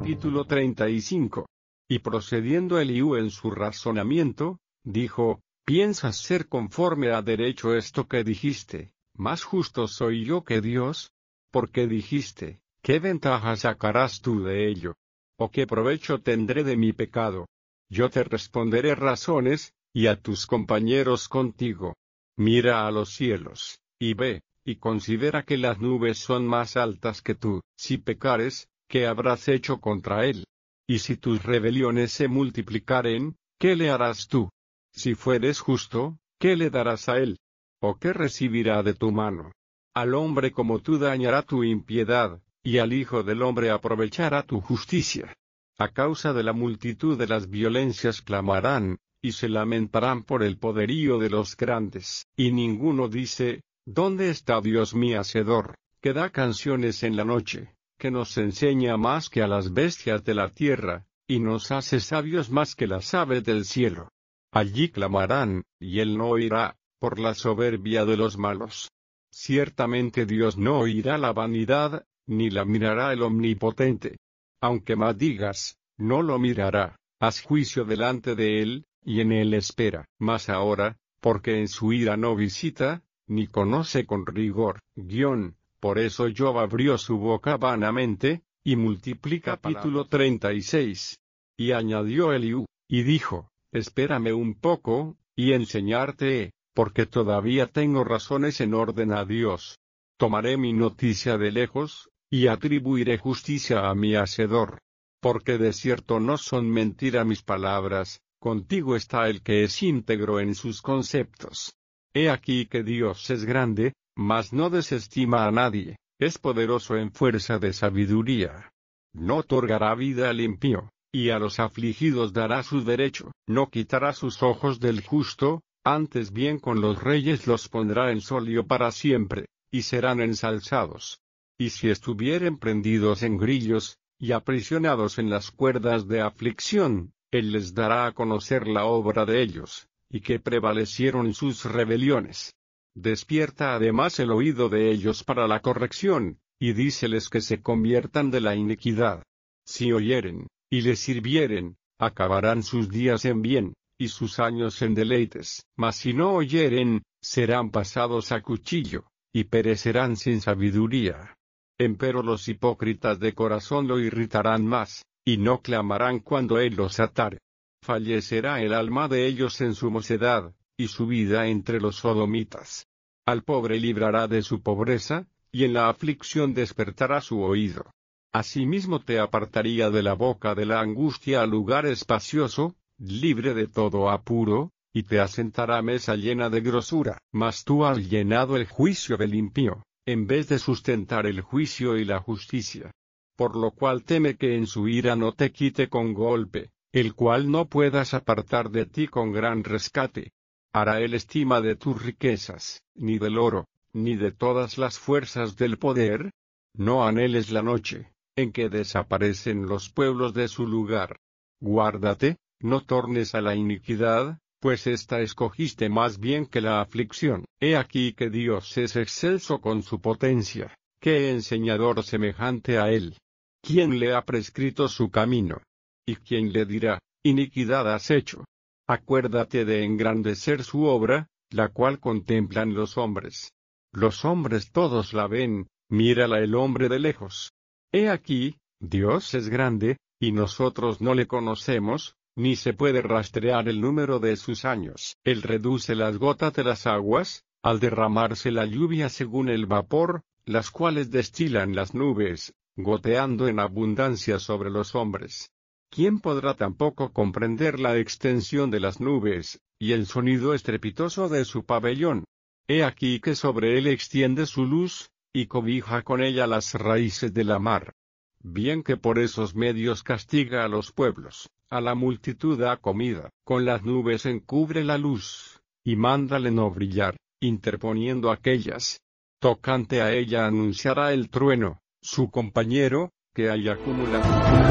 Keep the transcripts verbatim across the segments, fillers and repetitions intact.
Capítulo treinta y cinco. Y procediendo Eliú en su razonamiento, dijo: ¿Piensas ser conforme a derecho esto que dijiste? ¿Más justo soy yo que Dios? Porque dijiste: ¿qué ventaja sacarás tú de ello? ¿O qué provecho tendré de mi pecado? Yo te responderé razones, y a tus compañeros contigo. Mira a los cielos, y ve, y considera que las nubes son más altas que tú. Si pecares, ¿qué habrás hecho contra él? Y si tus rebeliones se multiplicaren, ¿qué le harás tú? Si fueres justo, ¿qué le darás a él? ¿O qué recibirá de tu mano? Al hombre como tú dañará tu impiedad, y al Hijo del hombre aprovechará tu justicia. A causa de la multitud de las violencias clamarán, y se lamentarán por el poderío de los grandes. Y ninguno dice: ¿dónde está Dios mi Hacedor, que da canciones en la noche, que nos enseña más que a las bestias de la tierra, y nos hace sabios más que las aves del cielo? Allí clamarán, y él no oirá, por la soberbia de los malos. Ciertamente Dios no oirá la vanidad, ni la mirará el Omnipotente. Aunque maldigas, no lo mirará. Haz juicio delante de él, y en él espera. Mas ahora, porque en su ira no visita, ni conoce con rigor, guión, por eso Job abrió su boca vanamente, y multiplica. Capítulo treinta y seis. Y añadió Eliú, y dijo: espérame un poco, y enseñarte he, porque todavía tengo razones en orden a Dios. Tomaré mi noticia de lejos, y atribuiré justicia a mi Hacedor. Porque de cierto no son mentira mis palabras, contigo está el que es íntegro en sus conceptos. He aquí que Dios es grande, mas no desestima a nadie, es poderoso en fuerza de sabiduría. No otorgará vida al impío, y a los afligidos dará su derecho. No quitará sus ojos del justo, antes bien con los reyes los pondrá en solio para siempre, y serán ensalzados. Y si estuvieren prendidos en grillos, y aprisionados en las cuerdas de aflicción, él les dará a conocer la obra de ellos, y que prevalecieron sus rebeliones. Despierta además el oído de ellos para la corrección, y díceles que se conviertan de la iniquidad. Si oyeren, y les sirvieren, acabarán sus días en bien, y sus años en deleites. Mas si no oyeren, serán pasados a cuchillo, y perecerán sin sabiduría. Empero los hipócritas de corazón lo irritarán más, y no clamarán cuando él los atare. Fallecerá el alma de ellos en su mocedad, y su vida entre los sodomitas. Al pobre librará de su pobreza, y en la aflicción despertará su oído. Asimismo te apartaría de la boca de la angustia a lugar espacioso, libre de todo apuro, y te asentará mesa llena de grosura. Mas tú has llenado el juicio del impío, en vez de sustentar el juicio y la justicia. Por lo cual teme que en su ira no te quite con golpe, el cual no puedas apartar de ti con gran rescate. Hará él estima de tus riquezas, ni del oro, ni de todas las fuerzas del poder. No anheles la noche, en que desaparecen los pueblos de su lugar. Guárdate, no tornes a la iniquidad, pues ésta escogiste más bien que la aflicción. He aquí que Dios es excelso con su potencia, ¿qué enseñador semejante a él? ¿Quién le ha prescrito su camino? ¿Y quién le dirá: iniquidad has hecho? Acuérdate de engrandecer su obra, la cual contemplan los hombres. Los hombres todos la ven, mírala el hombre de lejos. He aquí, Dios es grande, y nosotros no le conocemos, ni se puede rastrear el número de sus años. Él reduce las gotas de las aguas, al derramarse la lluvia según el vapor, las cuales destilan las nubes, goteando en abundancia sobre los hombres. ¿Quién podrá tampoco comprender la extensión de las nubes, y el sonido estrepitoso de su pabellón? He aquí que sobre él extiende su luz, y cobija con ella las raíces de la mar. Bien que por esos medios castiga a los pueblos, a la multitud da comida, con las nubes encubre la luz, y mándale no brillar, interponiendo aquellas. Tocante a ella anunciará el trueno, su compañero, que hay acumulado.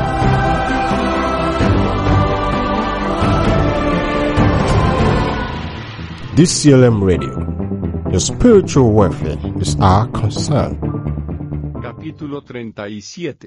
D C L M Radio. Your spiritual welfare is our concern. Capítulo treinta y siete.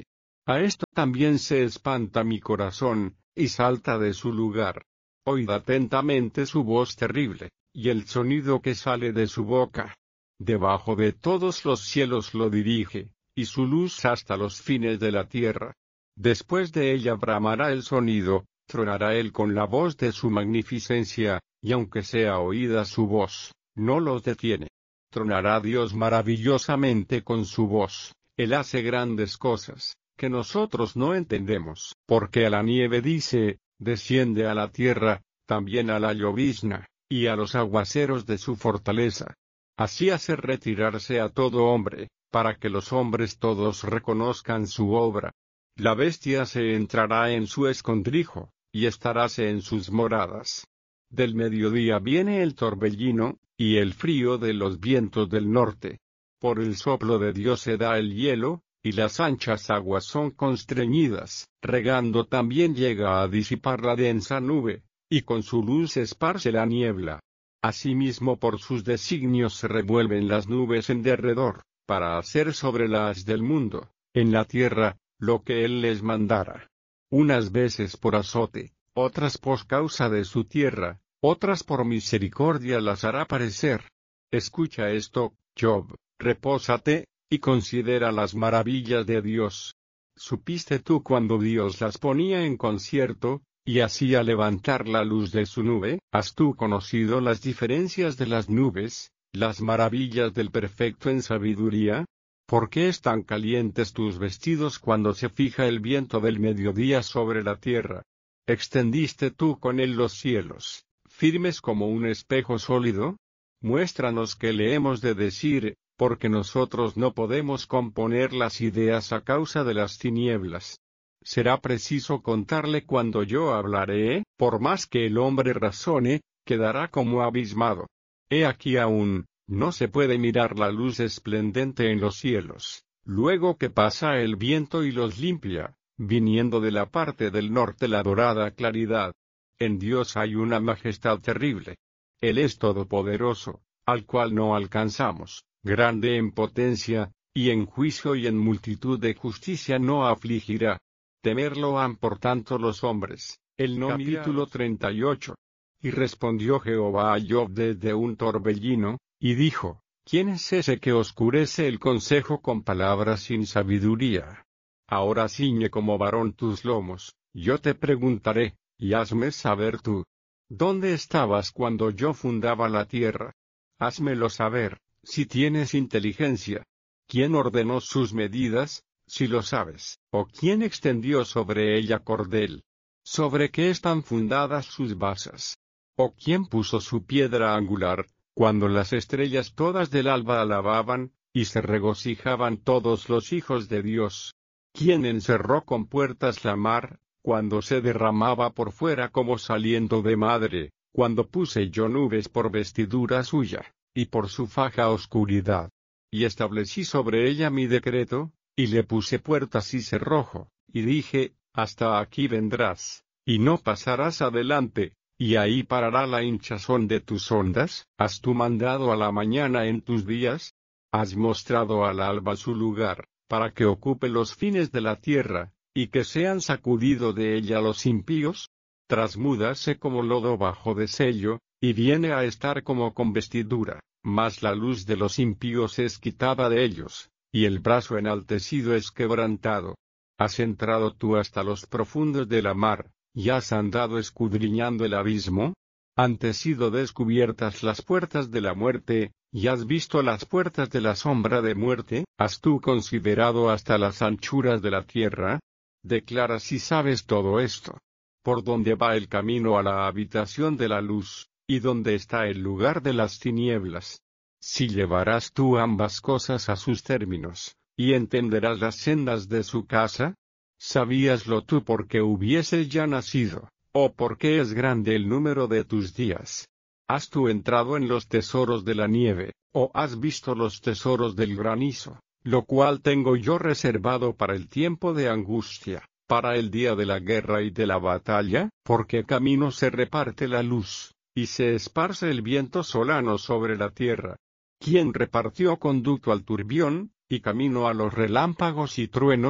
A esto también se espanta mi corazón, y salta de su lugar. Oíd atentamente su voz terrible, y el sonido que sale de su boca. Debajo de todos los cielos lo dirige, y su luz hasta los fines de la tierra. Después de ella bramará el sonido, tronará él con la voz de su magnificencia, y aunque sea oída su voz, no los detiene. Tronará Dios maravillosamente con su voz, él hace grandes cosas, que nosotros no entendemos, porque a la nieve dice, desciende a la tierra, también a la llovizna, y a los aguaceros de su fortaleza. Así hace retirarse a todo hombre, para que los hombres todos reconozcan su obra. La bestia se entrará en su escondrijo, y estaráse en sus moradas. Del mediodía viene el torbellino, y el frío de los vientos del norte. Por el soplo de Dios se da el hielo, y las anchas aguas son constreñidas, regando también llega a disipar la densa nube, y con su luz esparce la niebla. Asimismo por sus designios se revuelven las nubes en derredor, para hacer sobre las del mundo, en la tierra, lo que él les mandara. Unas veces por azote, otras por causa de su tierra, otras por misericordia las hará parecer. Escucha esto, Job, repósate, y considera las maravillas de Dios. ¿Supiste tú cuando Dios las ponía en concierto, y hacía levantar la luz de su nube? ¿Has tú conocido las diferencias de las nubes, las maravillas del perfecto en sabiduría? ¿Por qué están calientes tus vestidos cuando se fija el viento del mediodía sobre la tierra? ¿Extendiste tú con él los cielos, firmes como un espejo sólido? Muéstranos qué le hemos de decir, porque nosotros no podemos componer las ideas a causa de las tinieblas. Será preciso contarle cuando yo hablaré, por más que el hombre razone, quedará como abismado. He aquí aún, no se puede mirar la luz esplendente en los cielos, luego que pasa el viento y los limpia, viniendo de la parte del norte la dorada claridad. En Dios hay una majestad terrible. Él es todopoderoso, al cual no alcanzamos, grande en potencia, y en juicio y en multitud de justicia no afligirá. Temerlo han por tanto los hombres. El no Capítulo treinta y ocho. Y respondió Jehová a Job desde un torbellino, y dijo, ¿quién es ese que oscurece el consejo con palabras sin sabiduría? Ahora ciñe como varón tus lomos, yo te preguntaré, y hazme saber tú. ¿Dónde estabas cuando yo fundaba la tierra? Házmelo saber, si tienes inteligencia. ¿Quién ordenó sus medidas, si lo sabes? ¿O quién extendió sobre ella cordel? ¿Sobre qué están fundadas sus basas? ¿O quién puso su piedra angular, cuando las estrellas todas del alba alababan, y se regocijaban todos los hijos de Dios? ¿Quién encerró con puertas la mar, cuando se derramaba por fuera como saliendo de madre, cuando puse yo nubes por vestidura suya, y por su faja oscuridad? Y establecí sobre ella mi decreto, y le puse puertas y cerrojo, y dije, hasta aquí vendrás, y no pasarás adelante, y ahí parará la hinchazón de tus ondas. ¿Has tú mandado a la mañana en tus días? ¿Has mostrado al alba su lugar, para que ocupe los fines de la tierra, y que sean sacudido de ella los impíos? Trasmúdase como lodo bajo de sello, y viene a estar como con vestidura, mas la luz de los impíos es quitada de ellos, y el brazo enaltecido es quebrantado. Has entrado tú hasta los profundos de la mar, y has andado escudriñando el abismo. Han sido descubiertas las puertas de la muerte, y has visto las puertas de la sombra de muerte. ¿Has tú considerado hasta las anchuras de la tierra? Declara si sabes todo esto. ¿Por dónde va el camino a la habitación de la luz, y dónde está el lugar de las tinieblas? Si llevarás tú ambas cosas a sus términos, y entenderás las sendas de su casa. ¿Sabíaslo tú porque hubieses ya nacido, o porque es grande el número de tus días? ¿Has tú entrado en los tesoros de la nieve, o has visto los tesoros del granizo, lo cual tengo yo reservado para el tiempo de angustia, para el día de la guerra y de la batalla? Porque camino se reparte la luz, y se esparce el viento solano sobre la tierra. ¿Quién repartió conducto al turbión, y camino a los relámpagos y truenos?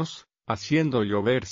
haciendo llover